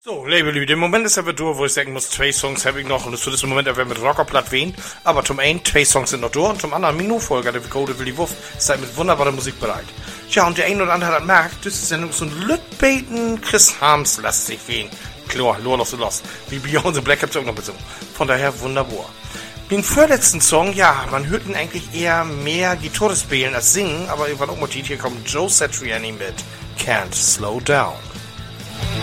So, liebe Leute, im Moment ist aber durch, wo ich sagen muss, zwei Songs habe ich noch, und es wird im Moment aber mit Rockerplatt wehen, aber zum einen, zwei Songs sind noch durch, und zum anderen, Minutfolger, der Code Willi Wuff, seid mit wunderbarer Musik bereit. Tja, und der ein oder andere hat merkt, das ist ja nur so ein Lütbeten Chris Harms lastig wehen. Klar, los, wie Beyond the Black habt ihr auch noch besungen. Von daher wunderbar. Den vorletzten Song, ja, man hört ihn eigentlich eher mehr Gitarre spielen als singen, aber irgendwann auch mal hier kommt Joe Satriani mit Can't Slow Down.